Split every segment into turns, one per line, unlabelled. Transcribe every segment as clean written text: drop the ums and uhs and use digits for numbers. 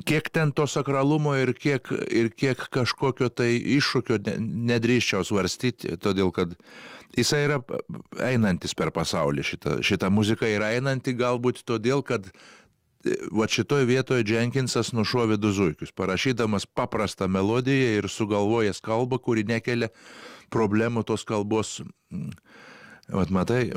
kiek ten to sakralumo ir kiek kažkokio tai iššūkio nedrįsčiau svarstyti, todėl kad jisai yra einantis per pasaulį, šita muzika yra einanti galbūt todėl, kad va šitoje vietoje Jenkinsas nušovė du zuikius, parašydamas paprastą melodiją ir sugalvojęs kalbą, kuri nekelia problemų tos kalbos. Vat matai,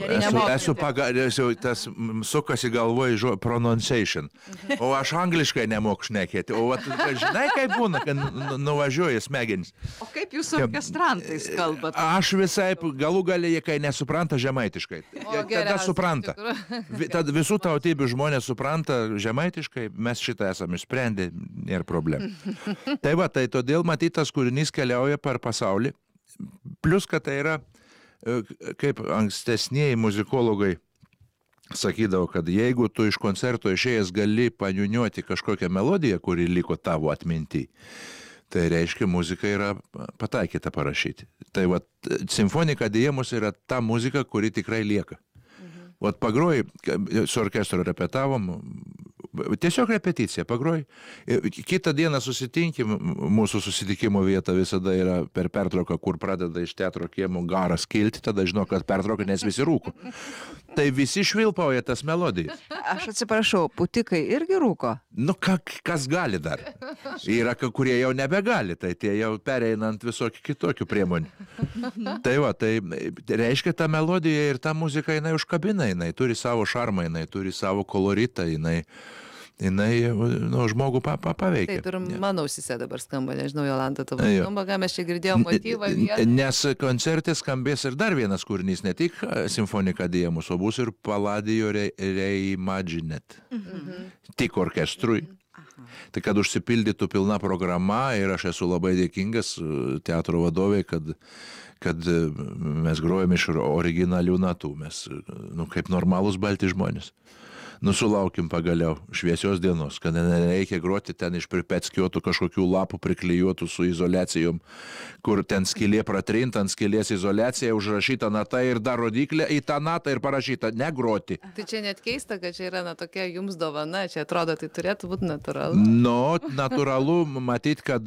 tas sukasi galvoje pronunciation, o aš angliškai nemoku šnekėti, o vat, žinai, kaip būna, kad nuvažiuoja smegenys.
O kaip jūs su orkestrantais kalbat?
Aš visai galų galėje, kai nesupranta žemaitiškai. Tada supranta. Tad visų tautybių žmonės supranta žemaitiškai, mes šitą esame išsprendę, nėra problemų. Tai va, tai todėl matytas kūrinys keliauja per pasaulį, plus kad tai yra kaip ankstesnieji muzikologai sakydavo, kad jeigu tu iš koncerto išėjęs gali paniuniuoti kažkokią melodiją, kuri liko tavo atminty, tai reiškia, muzika yra pataikyta parašyti. Tai vat, simfonika dėjimus yra ta muzika, kuri tikrai lieka. Vat pagroji, su orkestru repetavom, tiesiog repeticija, pagroji. Kitą dieną susitinkim, mūsų susitikimo vieta visada yra per pertrauką, kur pradeda iš teatro kiemų garas kilti, tada žinau, kad pertrauka, nes visi rūko. Tai visi švilpauja tas melodijas.
Aš atsiprašau, putikai irgi rūko?
Nu, kas gali dar? Yra, kurie jau nebegali, tai tie jau pereina ant visokių kitokių priemonių. Tai va, tai reiškia, ta melodija ir ta muzika, jinai užkabina, jinai turi savo šarmą, jinai turi savo koloritą, jinai žmogų paveikia.
Taip ir mano ausise dabar skamba, nežinau, Jolanta, tavo skamba, ką mes čia girdėjom motyvą.
Nes koncerte skambės ir dar vienas kūrinys, ne tik simfonika dėjimus, o bus ir Palladio Reimaginet. Tik orkestrui. Tai kad užsipildytų pilna programa ir aš esu labai dėkingas teatro vadovai, kad mes grojame iš originalių natų, mes kaip normalūs balti žmonės. Sulaukim pagaliau šviesios dienos, kad nereikia groti ten iš pripetskiotų kažkokių lapų priklijuotų su izoliacijom, kur ten skylė pratrint, ant skylės izoliacija, užrašyta nata ir dar rodiklė į tą natą ir parašyta negroti.
Tai čia net keista, kad čia yra tokia jums dovana, čia atrodo, tai turėtų būti natūralu.
Natūralu matyti, kad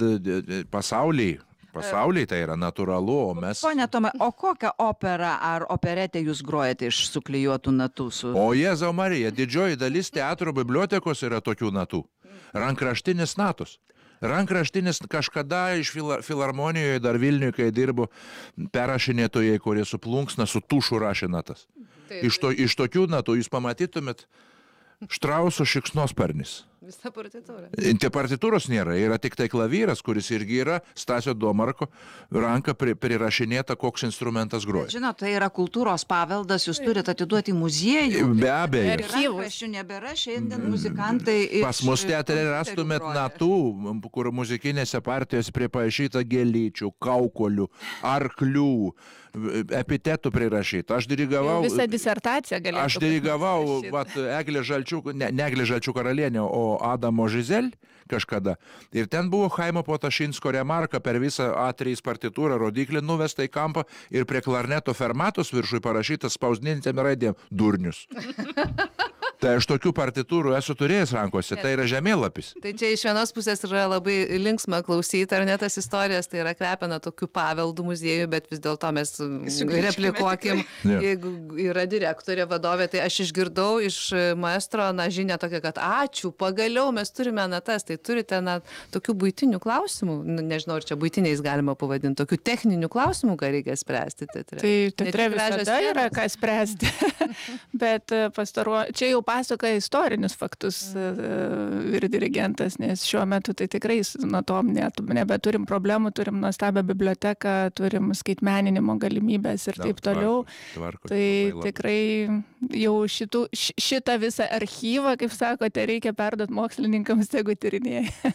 pasaulyje tai yra natūralu, o mes...
Pone Tomai, o kokią operą ar operetę jūs grojate iš suklijuotų natų?
O Jėzau Marija, didžioji dalis teatro bibliotekos yra tokių natų. Rankraštinis natos. Rankraštinis kažkada iš filharmonijoje, dar Vilniuje, kai dirbo perrašinėtojai, kurie su plunksna, su tušu rašė natas. Iš tokių natų jūs pamatytumėt Štrauso Šikšnosparnis.
Visa partitūra.
Tie partitūros nėra, yra tik tai klavyras, kuris irgi yra Stasio Domarko ranka prirašinėta, koks instrumentas groja.
Žinot, tai yra kultūros paveldas, jūs turite atiduoti į muziejų.
Be abejo.
Rankraščių nebėra, šiandien muzikantai...
Pas mus teatre rastumėt natų, kur muzikinėse partijose pripaišyta gėlyčių, kaukolių, arklių, epitetų prirašyta. Aš dirigavau...
Visą disertaciją galėtų.
Aš dirigavau Eglė Žalčiuk, ne Eglė Žalčiuk karalienė, o Adamo Žizel kažkada. Ir ten buvo Chaimo Potašinsko remarka per visą A3 partitūrą, rodiklį nuvesta į kampą ir prie klarneto fermatos viršui parašytas spausdinintėm raidėm durnius. Tai aš tokių partitūrų esu turėjęs rankose, tai yra žemėlapis.
Tai čia iš vienos pusės yra labai linksma klausyti, ar ne tas istorijas, tai yra kvepina tokių paveldų muziejų, bet vis dėlto mes replikuokim, jeigu yra direktorė, vadovė, tai aš išgirdau iš maestro, žinią tokią, kad ačiū, pagaliau mes turime natas, tai turite tokių buitinių klausimų, nežinau, ar čia buitiniais galima pavadinti, tokių techninių klausimų, ką reikia spręsti teatre.
Tai teatre visada yra ką spręsti, bet čia jau pasakoja istorinius faktus ir dirigentas, nes šiuo metu tai tikrai nuo to nebeturim problemų, turim nuostabią biblioteką, turim skaitmeninimo galimybės ir taip toliau. Tai tikrai jau šitą visą archyvą, kaip sakote, reikia perduoti mokslininkams, jeigu tyrinėja.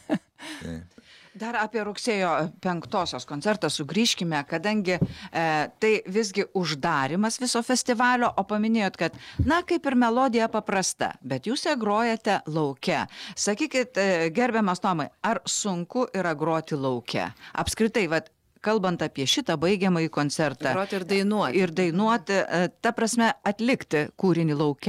Dar apie rugsėjo 5-osios koncertą sugrįžkime, kadangi tai visgi uždarimas viso festivalio, o paminėjot, kad, kaip ir melodija paprasta, bet jūs ją grojate lauke. Sakykit, gerbiamas Tomai, ar sunku yra groti lauke? Apskritai, kalbant apie šitą baigiamąjį koncertą.
Groti ir dainuoti.
Ir dainuoti, ta prasme, atlikti kūrinį lauke.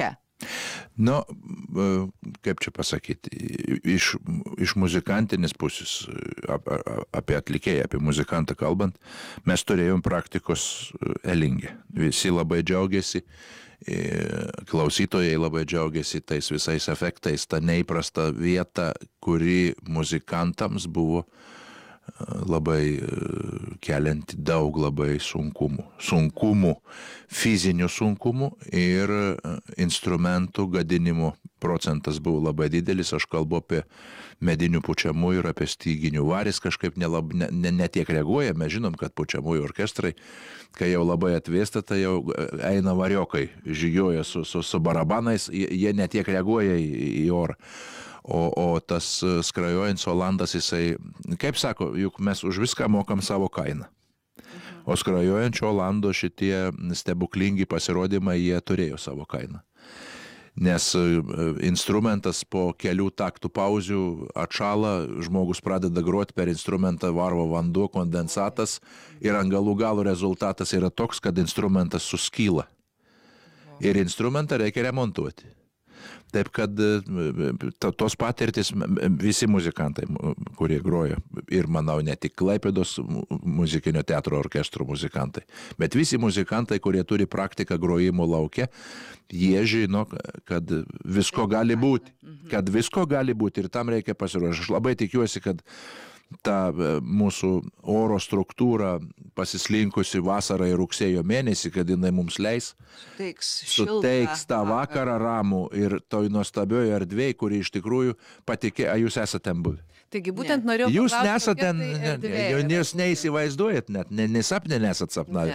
Nu, kaip čia pasakyti, iš muzikantinės pusės, apie atlikėją, apie muzikantą kalbant, mes turėjom praktikos Elinge. Visi labai džiaugiasi, klausytojai labai džiaugiasi tais visais efektais, ta neįprasta vieta, kuri muzikantams buvo labai kelianti daug labai sunkumų, fizinių sunkumų ir instrumentų gadinimo procentas buvo labai didelis. Aš kalbu apie medinių pučiamųjų ir apie styginių. Varis kažkaip netiek reaguoja, mes žinom, kad pučiamųjų orkestrai, kai jau labai atvėsta, tai jau eina variokai, žygioja su barabanais, jie netiek reaguoja į orą. O tas skrajojantis Olandas, jisai, kaip sako, juk mes už viską mokam savo kainą. O skrajojančio Olando šitie stebuklingi pasirodymai, jie turėjo savo kainą. Nes instrumentas po kelių taktų pauzių atšala, žmogus pradeda groti, per instrumentą varvo vanduo, kondensatas ir ant galų rezultatas yra toks, kad instrumentas suskyla. Ir instrumentą reikia remontuoti. Taip kad tos patirtis visi muzikantai, kurie grojo, ir manau ne tik Klaipėdos muzikinio teatro orkestro muzikantai, bet visi muzikantai, kurie turi praktiką grojimo lauke, jie žino, kad visko gali būti. Kad visko gali būti ir tam reikia pasiruošti. Aš labai tikiuosi, kad ta mūsų oro struktūra pasislinkusi vasarą ir rugsėjo mėnesį, kad jinai mums leis, suteiks tą vakarą ramų ir toj nuostabioje erdvėje, kuri iš tikrųjų patikė, jūs esate ten buvę.
Taigi būtent norėjau
jūs nesate ten, jūs neįsivaizduojat net, nesapnė nesat sapnavę.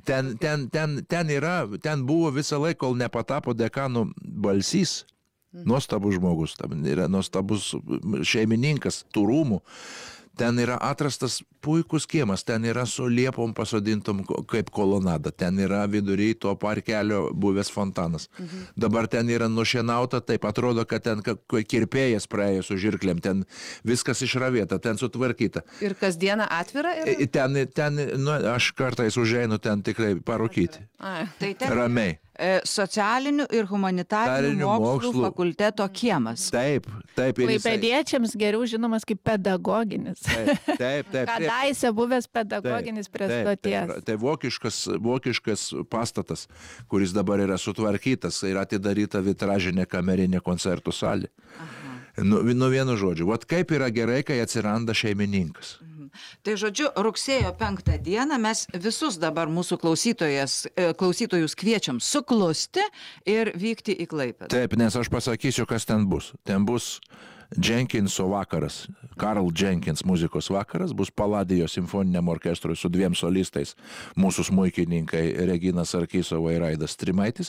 Ten buvo visą laiką, kol nepatapo dekanų Balsys, nuostabus žmogus, tam yra nuostabus šeimininkas tų rūmų. Ten yra atrastas puikus kiemas, ten yra su liepom pasodintom kaip kolonada, ten yra vidury to parkelio buvęs fontanas. Dabar ten yra nušienauta, taip atrodo, kad ten kirpėjas praėjo su žirklėm, ten viskas išravėta, ten sutvarkyta.
Ir kasdieną atvira?
Ten aš kartais užeinu ten tikrai parūkyti. Ramiai.
Socialinių ir humanitarinių mokslų fakulteto kiemas.
Taip.
Klaipėdiečiams geriau žinomas kaip pedagoginis.
Taip.
Kadaise buvęs pedagoginis prie stoties.
Tai vokiškas pastatas, kuris dabar yra sutvarkytas ir atidaryta vitražinė kamerinė koncertų salė. Nu vienu žodžiu, vat kaip yra gerai, kai atsiranda šeimininkas.
Tai žodžiu, rugsėjo 5 dieną mes visus dabar mūsų klausytojus kviečiam suklusti ir vykti į Klaipėdą.
Taip, nes aš pasakysiu, kas ten bus. Ten bus Jenkinso vakaras, Karl Jenkins muzikos vakaras, bus Paladijos simfoniniam orkestrui su 2 solistais, mūsų smuikininkai Regina Sarkysova ir Aidas Trimaitis.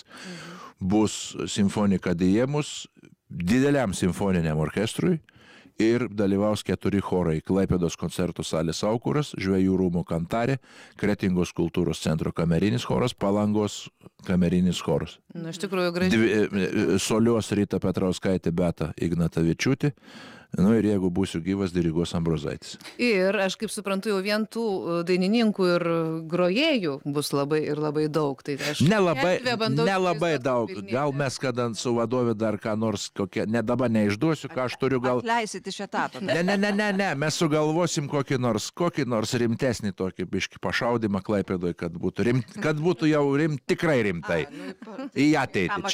Bus simfonika Diemus dideliam simfoniniam orkestrui. Ir dalyvaus 4 chorai: Klaipėdos koncertų salės Aukuras, Žvejų rūmų Kantarė, Kretingos kultūros centro kamerinis choras, Palangos kamerinis choras.
Nu, iš tikrųjų gražiai.
Solios Rita Petrauskaitė, Beata Ignatavičiūtė. Nu ir jeigu būsiu gyvas, diriguos Ambrozaitis.
Ir aš kaip suprantu, jau vien tų dainininkų ir grojėjų bus labai daug. Tai aš
nelabai daug. Gal mes kada su vadovė dar ką nors, dabar neišduosiu, ką aš turiu gal...
Atleisit iš etato.
Ne, mes sugalvosim kokį nors rimtesnį tokį biškį pašaudimą Klaipėdoje, kad būtų jau tikrai rimtai. Į ateitį.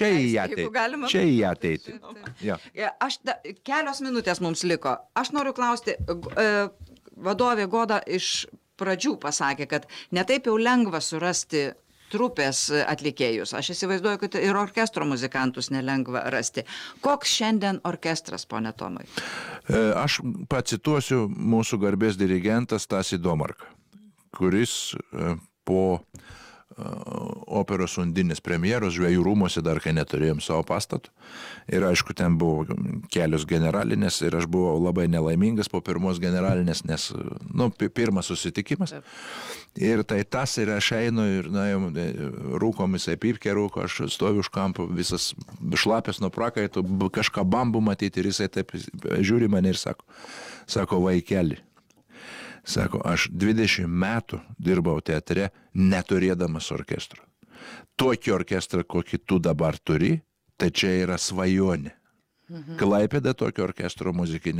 Čia į ateitį.
Kelios minutės mums liko. Aš noriu klausti, vadovė Goda iš pradžių pasakė, kad netaip jau lengva surasti trupės atlikėjus. Aš įsivaizduoju, kad ir orkestro muzikantus nelengva rasti. Koks šiandien orkestras, pone Tomai?
Aš pacituosiu mūsų garbės dirigentas Stasį Domarką, kuris po operos Undinės premjeros Žvejų rūmuose, dar kai neturėjom savo pastatų. Ir aišku, ten buvo kelios generalinės ir aš buvau labai nelaimingas po pirmos generalinės, nes, pirmas susitikimas. Ir tai tas ir aš einu ir, rūkom jisai pypkė rūko, aš stoviu už kampo, visas šlapės nuo prakaitų, kažką bambų matyti ir jisai taip žiūri mane ir sako, vaikeli. Sako, aš 20 metų dirbau teatre, neturėdamas orkestro. Tokį orkestrą, kokį tu dabar turi, Tai čia yra svajonė. Klaipėda tokio orkestro muzikinio